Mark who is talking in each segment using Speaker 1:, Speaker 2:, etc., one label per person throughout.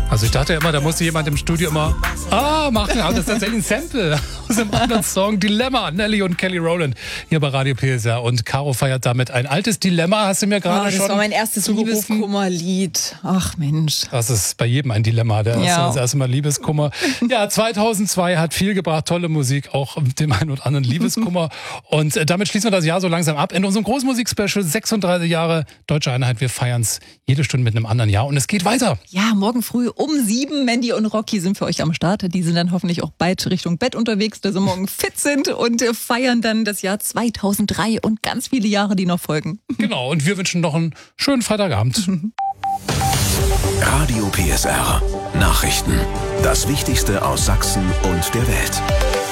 Speaker 1: Also ich dachte immer, da musste jemand im Studio immer machen, aber das ist tatsächlich ein Sample aus einem anderen Song, Dilemma, Nelly und Kelly Rowland, hier bei Radio PSR. Und Caro feiert damit ein altes Dilemma, hast du mir gerade schon
Speaker 2: Das war mein erstes Liebeskummerlied. Ach Mensch.
Speaker 1: Das ist bei jedem ein Dilemma, der ist das erste Mal Liebeskummer. Ja, 2002 hat viel gebracht, tolle Musik, auch dem einen oder anderen Liebeskummer. Und damit schließen wir das Jahr so langsam ab. In unserem Großmusik-Special 36 Jahre Deutsche Einheit. Wir feiern es jede Stunde mit einem anderen Jahr und es geht weiter.
Speaker 2: Ja, morgen früh um 7, Mandy und Rocky sind für euch am Start. Die sind dann hoffentlich auch bald Richtung Bett unterwegs, dass sie morgen fit sind und feiern dann das Jahr 2003 und ganz viele Jahre, die noch folgen.
Speaker 1: Genau, und wir wünschen noch einen schönen Freitagabend.
Speaker 3: Radio PSR. Nachrichten. Das Wichtigste aus Sachsen und der Welt.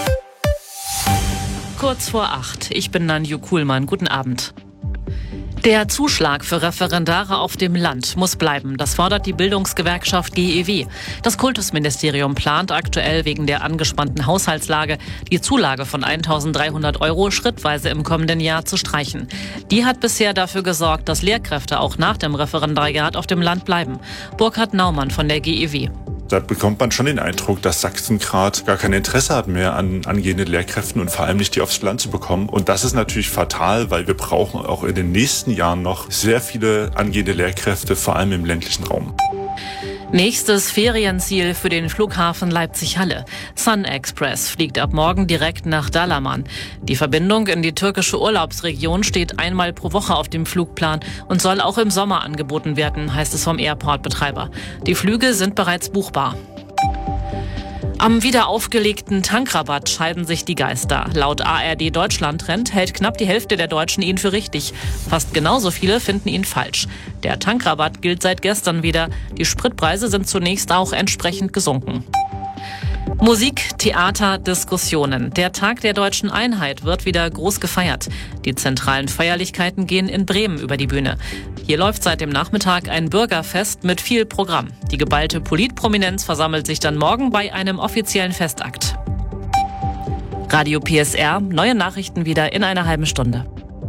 Speaker 4: Kurz vor 8. Ich bin Nanju Kuhlmann. Guten Abend. Der Zuschlag für Referendare auf dem Land muss bleiben. Das fordert die Bildungsgewerkschaft GEW. Das Kultusministerium plant aktuell wegen der angespannten Haushaltslage, die Zulage von 1.300 € schrittweise im kommenden Jahr zu streichen. Die hat bisher dafür gesorgt, dass Lehrkräfte auch nach dem Referendariat auf dem Land bleiben. Burkhard Naumann von der GEW.
Speaker 5: Da bekommt man schon den Eindruck, dass Sachsen gerade gar kein Interesse hat mehr an angehenden Lehrkräften und vor allem nicht die aufs Land zu bekommen. Und das ist natürlich fatal, weil wir brauchen auch in den nächsten Jahren noch sehr viele angehende Lehrkräfte, vor allem im ländlichen Raum.
Speaker 4: Nächstes Ferienziel für den Flughafen Leipzig-Halle. Sun Express fliegt ab morgen direkt nach Dalaman. Die Verbindung in die türkische Urlaubsregion steht einmal pro Woche auf dem Flugplan und soll auch im Sommer angeboten werden, heißt es vom Airport-Betreiber. Die Flüge sind bereits buchbar. Am wieder aufgelegten Tankrabatt scheiden sich die Geister. Laut ARD Deutschland-Trend hält knapp die Hälfte der Deutschen ihn für richtig. Fast genauso viele finden ihn falsch. Der Tankrabatt gilt seit gestern wieder. Die Spritpreise sind zunächst auch entsprechend gesunken. Musik, Theater, Diskussionen. Der Tag der Deutschen Einheit wird wieder groß gefeiert. Die zentralen Feierlichkeiten gehen in Bremen über die Bühne. Hier läuft seit dem Nachmittag ein Bürgerfest mit viel Programm. Die geballte Politprominenz versammelt sich dann morgen bei einem offiziellen Festakt. Radio PSR, neue Nachrichten wieder in einer halben Stunde.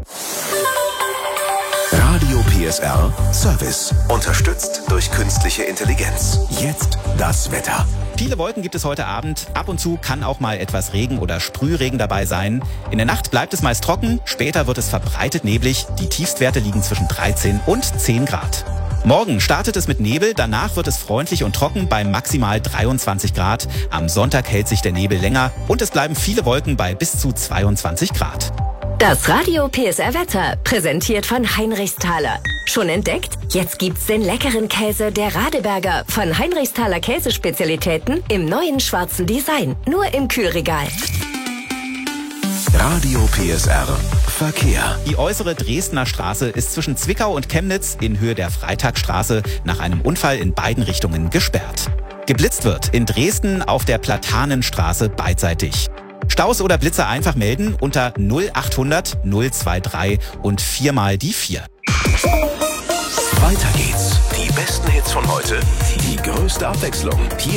Speaker 3: Radio PSR Service. Unterstützt durch künstliche Intelligenz. Jetzt das Wetter.
Speaker 6: Viele Wolken gibt es heute Abend. Ab und zu kann auch mal etwas Regen oder Sprühregen dabei sein. In der Nacht bleibt es meist trocken, später wird es verbreitet neblig. Die Tiefstwerte liegen zwischen 13 und 10 Grad. Morgen startet es mit Nebel, danach wird es freundlich und trocken bei maximal 23 Grad. Am Sonntag hält sich der Nebel länger und es bleiben viele Wolken bei bis zu 22 Grad.
Speaker 7: Das Radio PSR Wetter, präsentiert von Heinrichsthaler. Schon entdeckt? Jetzt gibt's den leckeren Käse der Radeberger von Heinrichsthaler Käsespezialitäten im neuen schwarzen Design. Nur im Kühlregal.
Speaker 3: Radio PSR Verkehr.
Speaker 6: Die äußere Dresdner Straße ist zwischen Zwickau und Chemnitz in Höhe der Freitagsstraße nach einem Unfall in beiden Richtungen gesperrt. Geblitzt wird in Dresden auf der Platanenstraße beidseitig. Staus oder Blitze einfach melden unter 0800 023 und 4 mal die 4.
Speaker 3: Weiter geht's. Die besten Hits von heute, die größte Abwechslung. Hier